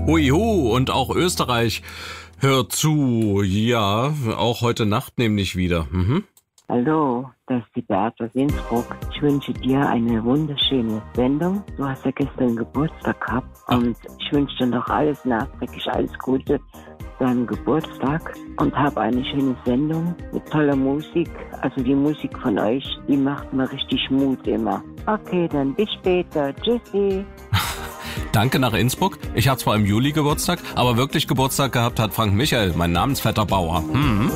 Huihu, und auch Österreich hört zu. Ja, auch heute Nacht nämlich wieder. Hallo, das ist die Beate aus Innsbruck. Ich wünsche dir eine wunderschöne Sendung. Du hast ja gestern Geburtstag gehabt und ich wünsche dir noch alles nachträglich, alles Gute zu deinem Geburtstag und habe eine schöne Sendung mit toller Musik. Also die Musik von euch, die macht mir richtig Mut immer. Okay, dann bis später. Tschüssi. Danke nach Innsbruck. Ich habe zwar im Juli Geburtstag, aber wirklich Geburtstag gehabt hat Frank Michael, mein Namensvetter Bauer.